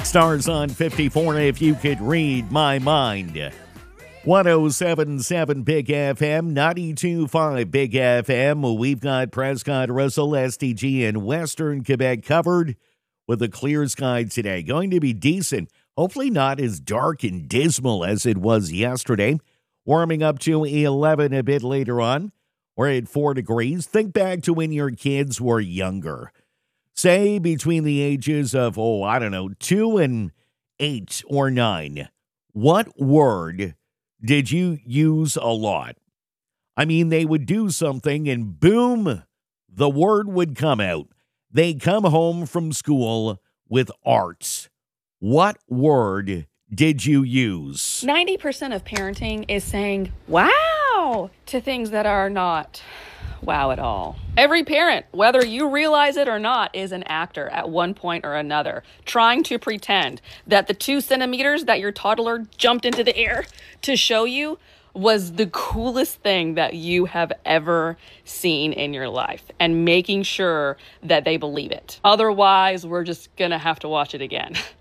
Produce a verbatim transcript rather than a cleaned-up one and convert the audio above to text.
Stars on fifty-four, if you could read my mind. one oh seven point seven Big F M, ninety-two point five Big F M. We've got Prescott, Russell, S T G, and Western Quebec covered with a clear sky today. Going to be decent. Hopefully not as dark and dismal as it was yesterday. Warming up to eleven a bit later on. We're at four degrees. Think back to when your kids were younger. Say between the ages of, oh, I don't know, two and eight or nine. What word did you use a lot? I mean, they would do something and boom, the word would come out. They come home from school with arts. What word did you use? ninety percent of parenting is saying, wow, to things that are not wow at all. Every parent, whether you realize it or not, is an actor at one point or another, trying to pretend that the two centimeters that your toddler jumped into the air to show you was the coolest thing that you have ever seen in your life, and making sure that they believe it. Otherwise, we're just gonna have to watch it again.